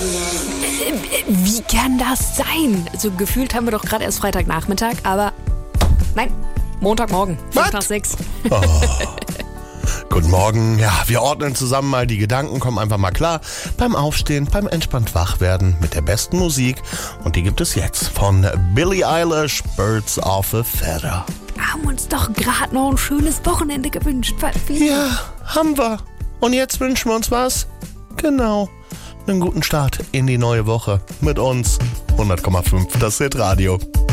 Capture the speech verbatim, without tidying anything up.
Wie kann das sein? Also gefühlt haben wir doch gerade erst Freitagnachmittag, aber nein, Montagmorgen, fünf nach sechs. Oh. Guten Morgen. Ja, wir ordnen zusammen mal die Gedanken, kommen einfach mal klar. Beim Aufstehen, beim entspannt Wachwerden mit der besten Musik. Und die gibt es jetzt von Billie Eilish, Birds of a Feather. Haben uns doch gerade noch ein schönes Wochenende gewünscht. Wie? Ja, haben wir. Und jetzt wünschen wir uns was? Genau. Einen guten Start in die neue Woche mit uns. hundert Komma fünf, das Hit Radio.